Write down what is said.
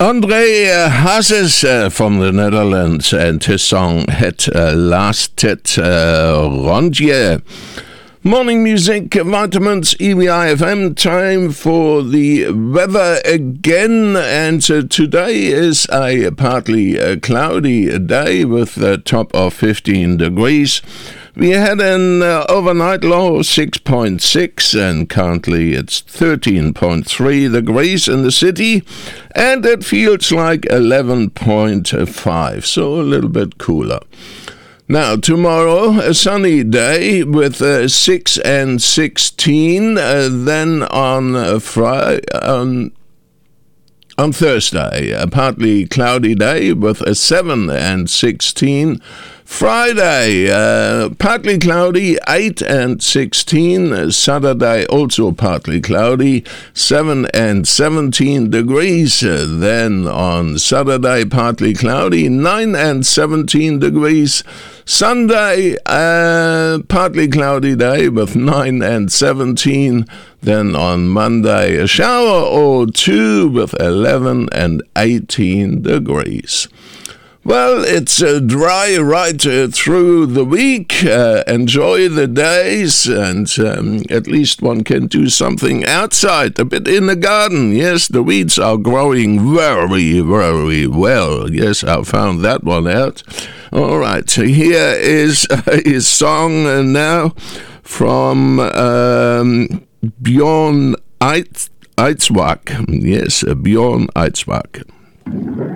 André Hazes from the Netherlands, and his song Het Laatste Rondje. Morning music, Vitamins, EVI-FM, time for the weather again, and today is a partly cloudy day with a top of 15 degrees. We had an overnight low of 6.6, and currently it's 13.3 degrees in the city, and it feels like 11.5, so a little bit cooler. Now, tomorrow, a sunny day with 6 and 16, then on Thursday, a partly cloudy day with a 7 and 16. Friday, partly cloudy, 8 and 16. Saturday, also partly cloudy, 7 and 17 degrees. Then on Saturday, partly cloudy, 9 and 17 degrees. Sunday, partly cloudy day with 9 and 17. Then on Monday, a shower or two with 11 and 18 degrees. Well, it's dry right through the week. Enjoy the days, and at least one can do something outside, a bit in the garden. Yes, the weeds are growing very, very well. Yes, I found that one out. All right, so here is a song now from Bjorn Eidsvåg. Yes, Bjorn Eidsvåg.